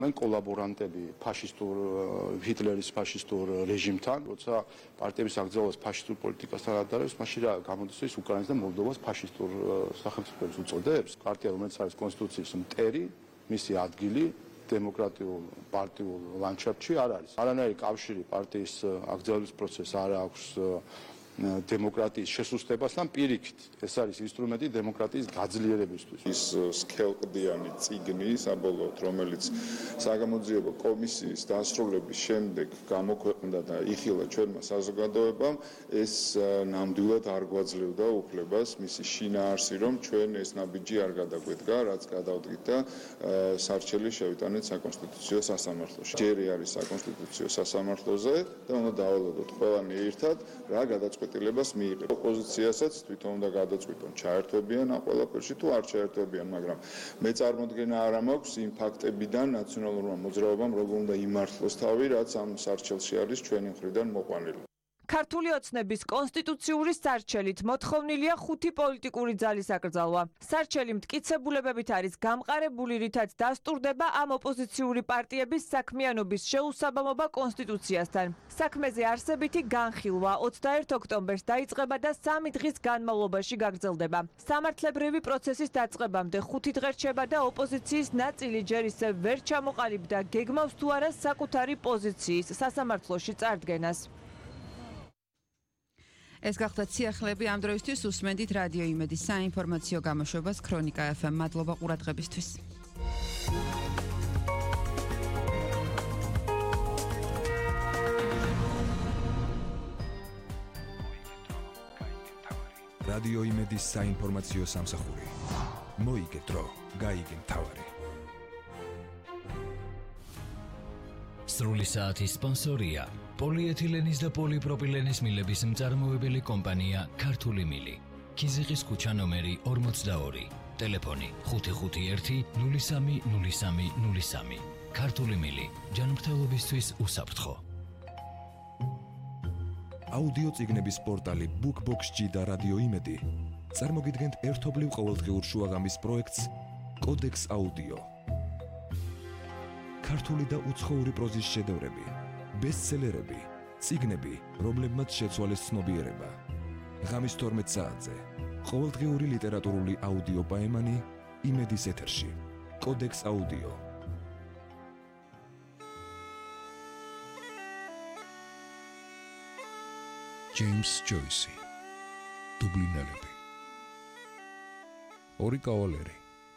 მან კოლაბორანტები ფაშისტურ ჰიტლერის ფაშისტურ რეჟიმთან, როცა პარტიების აკრძალვას ფაშისტურ პოლიტიკასთან ადარებს, მაშინ რა გამოდის ის უკრაინას და მოლდოვას ფაშისტურ სახელმწიფოებს უწოდებს. პარტია, რომელიც არის კონსტიტუციის მტერი, მისი ადგილი დემოკრატიულ პარტიულ ლანდშაფტში არ არის. არანაირი კავშირი პარტიის აკრძალვის პროცესს არ აქვს დემოკრატიის შესუსტებასთან, პირიქით, ეს არის ინსტრუმენტი დემოკრატიის გაძლიერებისთვის. ის სქელყდიანი წიგნი საბოლოოდ, რომელიც საგამოძიებო კომისიის დასრულების შემდეგ გამოქვეყნდა და იხილა ჩვენმა საზოგადოებამ, ეს ნამდვილად არ გვაძლევდა უფლებას მისი შინაარსი, რომ ჩვენ ეს ნაბიჯი არ გადაგვედგა, რაც გადავდგით და სარჩელი შევიტანეთ საკონსტიტუციო სასამართლოში. ჯერი არის საკონსტიტუციო სასამართლოზე და უნდა დავალოდოთ ყველანი ერთად, რა გადაწყვეტილებას მიიღებს. ოპოზიციასაც თვითონ უნდა გადაწყვიტონ, ჩაერთვებიან ამ ყველაფერში თუ არ ჩაერთვებიან, მაგრამ მე წარმოდგენა არ მაქვს იმ ფაქტებიდან ნაციონალურმა მოძრაობამ როგორ უნდა იმართლოს თავი, რაც ამ სარჩელში არის ჩვენი მხრიდან მოყვანილი. ქართული ოცნების კონსტიტუციური სარჩელით მოთხოვნილია 5 პოლიტიკური ძალის აკრძალვა. სარჩელი მტკიცებულებებით არის გამყარებული, რითაც დასტურდება ამ ოპოზიციური პარტიების საქმიანობის შეუსაბამობა კონსტიტუციასთან. საქმეზე არსებითი განხილვა 21 ოქტომბერს დაიწყება და 3 დღის განმავლობაში გაგრძელდება. სამართლებრივი პროცესის დაწყებამდე 5 დღე რჩება და ოპოზიციის ნაწილი ჯერ ისევ ვერ ჩამოყალიბდა გეგმავს თუ არა საკუთარი პოზიციის სასამართლოში წარდგენას. ეს გახდა სიახლეები ამ დროისთვის. უსმენთ რადიო იმედის საინფორმაციო გამოშვებას ქრონიკა FM. მადლობა ყურადღებისთვის. რადიო იმედის საინფორმაციო სამსახური. მოიგეთ დრო, გაიგე მთავარი. სრული საათის სპონსორია პოლიეთილენის და პოლიპროპილენის მილების მწარმოებელი კომპანია ქართული მილი. ქიზიყის ქუჩა ნომერი 42. ტელეფონი 551 03 03. ქართული მილი. ჯანმრთელობისთვის უსაფრთხო. აუდიო წიგნების პორტალი BookBox-ში და რადიო იმედი წარმოგიდგენთ ერთობლივ ყოველდღიურ შუაღამის პროექტს კოდექს აუდიო. ქართული და უცხოური პროზის შედევრები, ბესტსელერები, წიგნები, რომლებმაც შეცვალეს ცნობიერება. ღამის 12 საათზე ყოველდღიური ლიტერატურული აუდიო პაემანი იმედის ეთერში. კოდექს აუდიო. ჯეიმს ჯოისი. დუბლინელები. ორი კავალერი.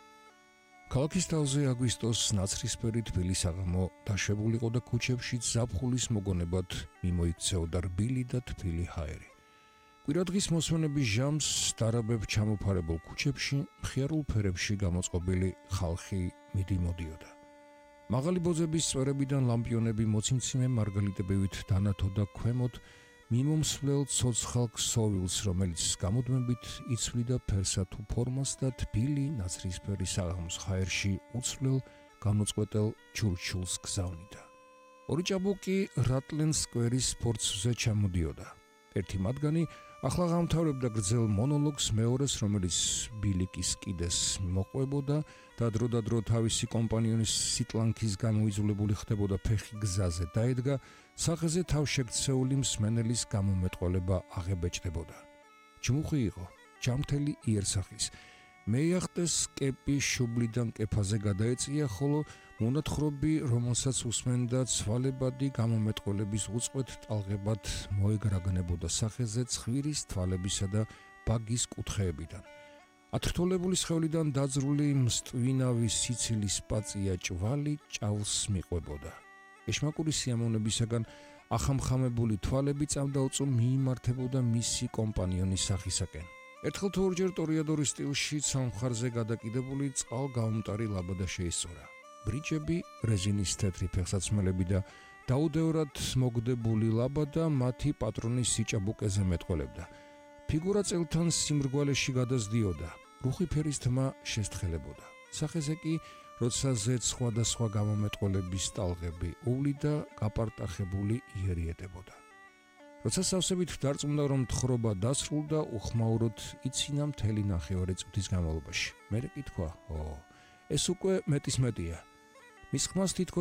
ქალაქის თავზე აგვისტოს ნაცრისფერი თბილი საღამო დაშვებულიყო და ქუჩებში ზაფხულის მოგონებად მიმოიქცეოდა რბილი და თბილი ჰაერი. კვირადღის მოსვენების ჟამს დარაბებ ჩამოფარებულ ქუჩებში მხიარულ ფერებში გამოწყობილი ხალხი მიდიმოდიოდა. მაღალი ბოძების წვერებიდან ლამპიონები მოციმციმე მარგალიტებივით დანათოდა ქვემოთ მიმომსვლელ ცოცხალ ქსოვილს, რომელიც გამუდმებით იცვლიდა ფერსა თუ ფორმას და თბილი ნაცრისფერი საღამოს ჰაერში უცვლელ გამოწყვეტელ ჩურჩულს გზავნიდა. ორი ჭაბუკი რატლენ სკვერის სპორტზე ჩამოდიოდა. ერთი მათგანი ახლა გამთავრებდა გრძელ მონოლოგს მეორეს, რომელიც ბილიკის კიდეს მოყვებოდა და დრო თავისი კომპანიონის სიტლანქის გამოიძულებული ხდებოდა ფეხი გზაზე დაედგა, სახეზე თავშექცეული მსმენელის გამომეტყველება აღებეჭდებოდა. ჯმუხი იყო, ჯამთელი იერსახის. მეიახტეს კეპი შუბლიდან კეფაზე გადაეწია, ხოლო მონათხრობი, რომელსაც უსმენდა ცვალებადი გამომეტყველების უწყვეტ ტალღებად მოეგრაგნებოდა სახეზე ცხვირის თვალებისა და ბაგის კუთხეებიდან. ათრთოლებული სხეულიდან დაძრული მსტვინავი სიცილის პაწია ჭვალი ჭავლს მიყვებოდა. ეშმაკური სიამოვნებისაგან ახამხამებული თვალები წამდაუწო მიიმართებოდა მისი კომპანიონის სახისაკენ. ერთხელ თუ ორჯერ ტორიადორის სტილში ცალმხარზე გადაკიდებული წყალგაუმტარი ლაბადა შეისწორა. ბრიჯები, რეზინის თეთრი ფეხსაცმელები და დაუდევრად მოგდებული ლაბადა მათი პატრონის სიჭაბუკეზე მეტყველებდა. ფიგურა წელთან სიმრგვალეში გადაზდიოდა, რუხი ფერის თმა შესთხელებოდა. სახეზე კი როცა ზედ სხვადასხვა გამომეტყველების ტალღები უვლი და გაპარტახებული იერიეტებოდა. როცა სავსებით დარწმუნდა, რომ თხრობა დასრულდა, უხმაუროდ იცინა მთელი ნახევარი წუთის განმავლობაში. მერე კი თქვა, ეს უკვე მეტის მეტია. მის ხმას თითქოს